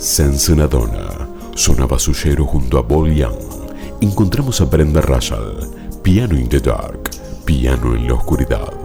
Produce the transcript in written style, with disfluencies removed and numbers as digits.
Sense Nadona, sonaba Suyero junto a Paul Young. Encontramos a Brenda Russell, Piano in the Dark, Piano en la Oscuridad.